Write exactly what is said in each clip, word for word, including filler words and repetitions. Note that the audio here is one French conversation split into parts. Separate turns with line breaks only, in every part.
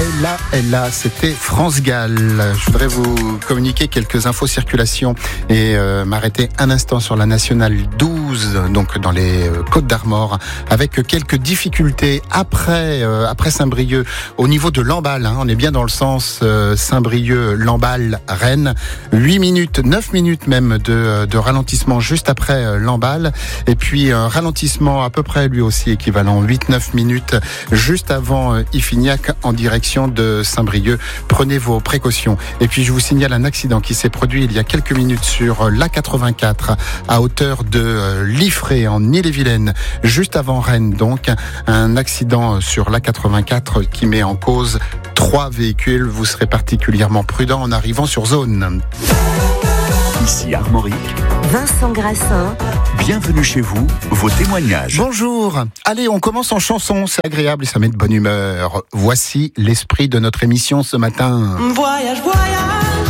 Et là, et là, c'était France Gall. Je voudrais vous communiquer quelques infos circulation et euh, m'arrêter un instant sur la nationale douze, donc dans les euh, Côtes d'Armor, avec quelques difficultés après euh, après Saint-Brieuc au niveau de Lamballe. Hein, on est bien dans le sens euh, Saint-Brieuc-Lamballe-Rennes. huit minutes, neuf minutes même de, de ralentissement juste après euh, Lamballe. Et puis un ralentissement à peu près lui aussi équivalent huit neuf minutes juste avant euh, Iffignac en direction de Saint-Brieuc. Prenez vos précautions. Et puis je vous signale un accident qui s'est produit il y a quelques minutes sur l'A quatre-vingt-quatre à hauteur de Liffré en Ille-et-Vilaine, juste avant Rennes donc. Un accident sur l'A quatre-vingt-quatre qui met en cause trois véhicules. Vous serez particulièrement prudent en arrivant sur zone.
Ici Armorique,
Vincent Grassin.
Bienvenue chez vous, vos témoignages.
Bonjour. Allez, on commence en chanson, c'est agréable et ça met de bonne humeur. Voici l'esprit de notre émission ce matin.
Voyage, voyage,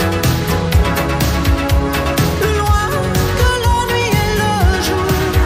loin de la nuit et le jour.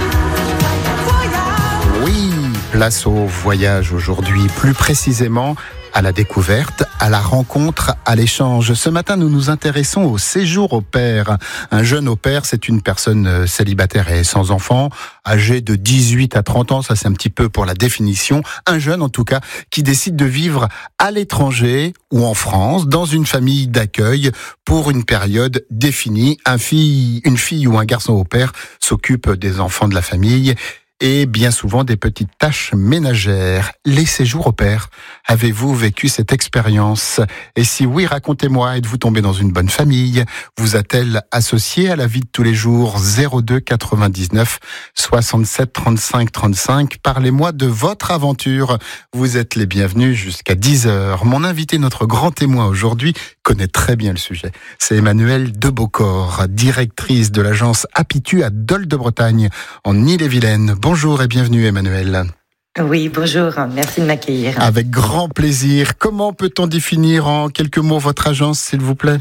Voyage.
Oui, place au voyage aujourd'hui, plus précisément à la découverte, à la rencontre, à l'échange. Ce matin, nous nous intéressons au séjour au pair. Un jeune au pair, c'est une personne célibataire et sans enfant, âgée de dix-huit à trente ans, ça c'est un petit peu pour la définition. Un jeune en tout cas, qui décide de vivre à l'étranger ou en France, dans une famille d'accueil, pour une période définie. Un fille, une fille ou un garçon au pair s'occupe des enfants de la famille et bien souvent des petites tâches ménagères. Les séjours au pair, avez-vous vécu cette expérience? Et si oui, racontez-moi, êtes-vous tombé dans une bonne famille? Vous a-t-elle associé à la vie de tous les jours? Zéro deux quatre-vingt-dix-neuf soixante-sept trente-cinq trente-cinq. Parlez-moi de votre aventure. Vous êtes les bienvenus jusqu'à dix heures. Mon invité, notre grand témoin aujourd'hui, connaît très bien le sujet. C'est Emmanuelle Debocor, directrice de l'agence Apitu à Dol de Bretagne, en Ille-et-Vilaine. Bonjour et bienvenue Emmanuelle.
Oui, bonjour, merci de m'accueillir.
Avec grand plaisir. Comment peut-on définir en quelques mots votre agence, s'il vous plaît?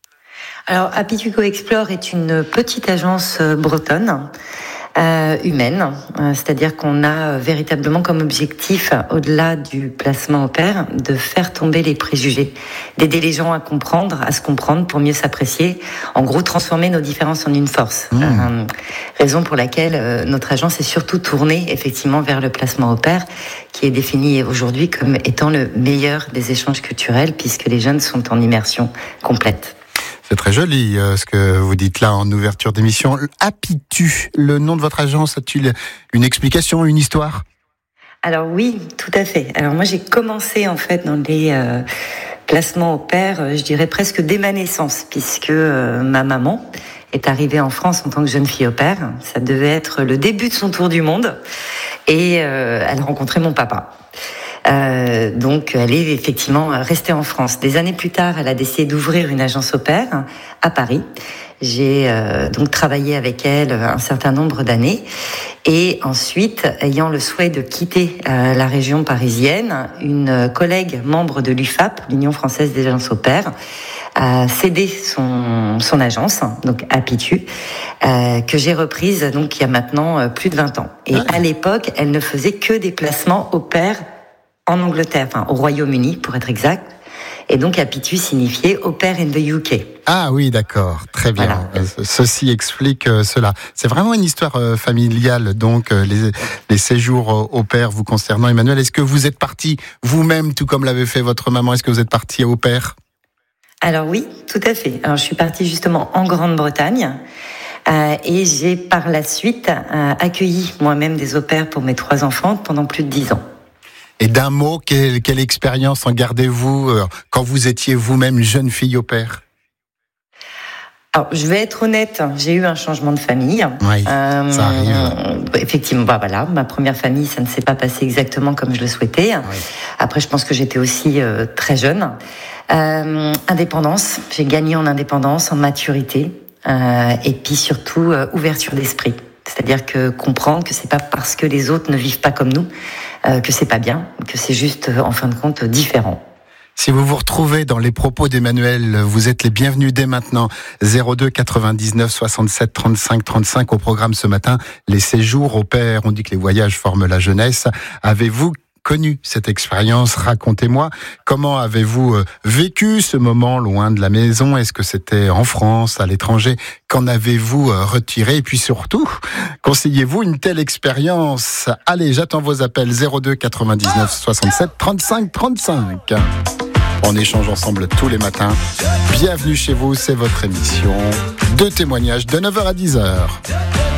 Alors, Apitu Co-Explore est une petite agence bretonne, euh, humaine, euh, c'est-à-dire qu'on a véritablement comme objectif, au-delà du placement au pair, de faire tomber les préjugés, d'aider les gens à comprendre, à se comprendre pour mieux s'apprécier, en gros transformer nos différences en une force. Mmh. Euh, raison pour laquelle euh, notre agence est surtout tournée effectivement vers le placement au pair, qui est défini aujourd'hui comme étant le meilleur des échanges culturels, puisque les jeunes sont en immersion complète.
C'est très joli euh, ce que vous dites là en ouverture d'émission. Apitu, le nom de votre agence, a-t-il une explication, une histoire?
Alors oui, tout à fait. Alors moi j'ai commencé en fait dans les euh, placements au pair, euh, je dirais presque dès ma naissance, puisque euh, ma maman est arrivée en France en tant que jeune fille au pair. Ça devait être le début de son tour du monde et euh, elle a rencontré mon papa. Euh, donc elle est effectivement restée en France. Des années plus tard, elle a décidé d'ouvrir une agence au pair à Paris. J'ai euh, donc travaillé avec elle un certain nombre d'années. Et ensuite, ayant le souhait de quitter euh, la région parisienne, une collègue membre de l'U F A P, l'Union française des agences au pair, a cédé son, son agence, donc Apitu, euh, que j'ai reprise donc il y a maintenant euh, plus de vingt ans. Et à l'époque, elle ne faisait que des placements au pair en Angleterre, enfin au Royaume-Uni pour être exact. Et donc Apitu signifiait Au pair in the U K.
Ah oui, d'accord, très bien. Voilà. Ceci explique euh, cela. C'est vraiment une histoire euh, familiale, donc euh, les, les séjours euh, au pair vous concernant. Emmanuelle, est-ce que vous êtes parti vous-même, tout comme l'avait fait votre maman? Est-ce que vous êtes parti au pair?
Alors oui, tout à fait. Alors je suis partie justement en Grande-Bretagne. Euh, et j'ai par la suite euh, accueilli moi-même des au pairs pour mes trois enfants pendant plus de dix ans.
Et d'un mot, quelle, quelle expérience en gardez-vous euh, quand vous étiez vous-même jeune fille au pair?
Alors, je vais être honnête, j'ai eu un changement de famille.
Oui,
euh,
ça arrive.
Effectivement, bah voilà, ma première famille, ça ne s'est pas passé exactement comme je le souhaitais. Oui. Après, je pense que j'étais aussi euh, très jeune. Euh, indépendance, j'ai gagné en indépendance, en maturité, euh, et puis surtout euh, ouverture d'esprit. C'est-à-dire que comprendre que c'est pas parce que les autres ne vivent pas comme nous euh, que c'est pas bien, que c'est juste euh, en fin de compte différent.
Si vous vous retrouvez dans les propos d'Emmanuelle, vous êtes les bienvenus dès maintenant. zéro deux quatre-vingt-dix-neuf soixante-sept trente-cinq trente-cinq au programme ce matin. Les séjours au pair, on dit que les voyages forment la jeunesse. Avez-vous connu cette expérience? Racontez-moi, comment avez-vous vécu ce moment loin de la maison? Est-ce que c'était en France, à l'étranger? Qu'en avez-vous retiré? Et puis surtout, conseillez-vous une telle expérience? Allez, j'attends vos appels zéro deux quatre-vingt-dix-neuf soixante-sept trente-cinq trente-cinq. On échange ensemble tous les matins. Bienvenue chez vous, c'est votre émission de témoignages de neuf heures à dix heures.